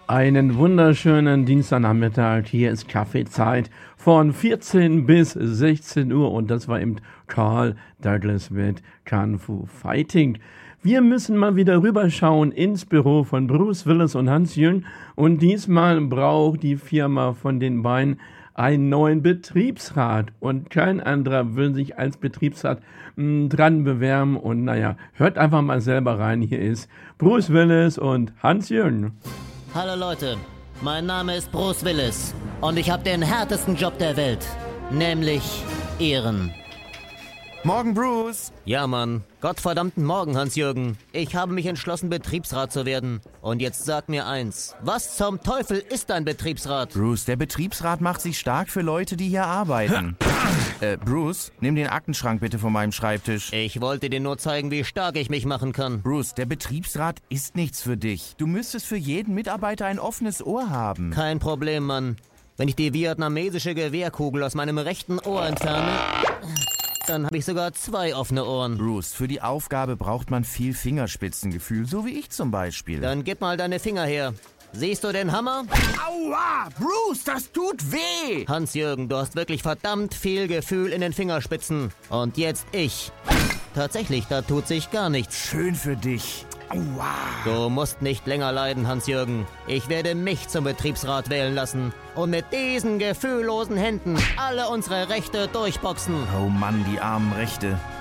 Einen wunderschönen Dienstagnachmittag. Hier ist Kaffeezeit von 14 bis 16 Uhr und das war eben Carl Douglas mit Kung Fu Fighting. Wir müssen mal wieder rüberschauen ins Büro von Bruce Willis und Hans-Jürgen und diesmal braucht die Firma von den beiden einen neuen Betriebsrat und kein anderer will sich als Betriebsrat dran bewerben und naja, hört einfach mal selber rein. Hier ist Bruce Willis und Hans-Jürgen. Hallo Leute, mein Name ist Bruce Willis und ich habe den härtesten Job der Welt, nämlich Ehren. Morgen, Bruce. Ja, Mann. Gottverdammten Morgen, Hans-Jürgen. Ich habe mich entschlossen, Betriebsrat zu werden. Und jetzt sag mir eins. Was zum Teufel ist ein Betriebsrat? Bruce, der Betriebsrat macht sich stark für Leute, die hier arbeiten. Bruce, nimm den Aktenschrank bitte von meinem Schreibtisch. Ich wollte dir nur zeigen, wie stark ich mich machen kann. Bruce, der Betriebsrat ist nichts für dich. Du müsstest für jeden Mitarbeiter ein offenes Ohr haben. Kein Problem, Mann. Wenn ich die vietnamesische Gewehrkugel aus meinem rechten Ohr entferne, dann habe ich sogar 2 offene Ohren. Bruce, für die Aufgabe braucht man viel Fingerspitzengefühl, so wie ich zum Beispiel. Dann gib mal deine Finger her. Siehst du den Hammer? Aua! Bruce, das tut weh! Hans-Jürgen, du hast wirklich verdammt viel Gefühl in den Fingerspitzen. Und jetzt ich. Tatsächlich, da tut sich gar nichts. Schön für dich. Aua! Du musst nicht länger leiden, Hans-Jürgen. Ich werde mich zum Betriebsrat wählen lassen und mit diesen gefühllosen Händen alle unsere Rechte durchboxen. Oh Mann, die armen Rechte.